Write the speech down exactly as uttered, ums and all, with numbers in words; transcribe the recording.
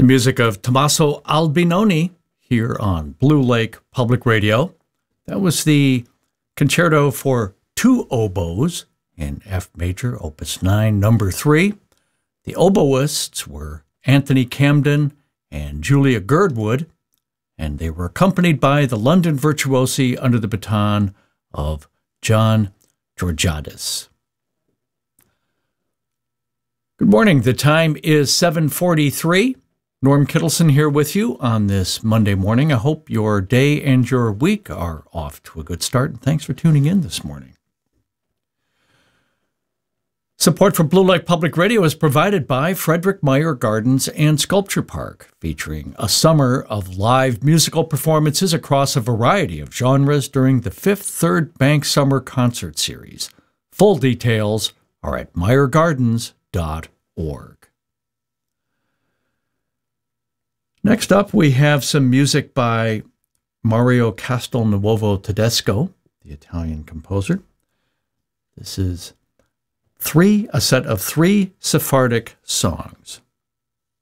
The music of Tommaso Albinoni here on Blue Lake Public Radio. That was the concerto for two oboes in F major, opus nine, number three. The oboists were Anthony Camden and Julia Girdwood, and they were accompanied by the London virtuosi under the baton of John Georgiadis. Good morning. The time is seven forty-three. Norm Kittleson here with you on this Monday morning. I hope your day and your week are off to a good start, and thanks for tuning in this morning. Support for Blue Lake Public Radio is provided by Frederick Meyer Gardens and Sculpture Park, featuring a summer of live musical performances across a variety of genres during the fifth Third Bank Summer Concert Series. Full details are at meyer gardens dot org. Next up, we have some music by Mario Castelnuovo Tedesco, the Italian composer. This is three, a set of three Sephardic songs.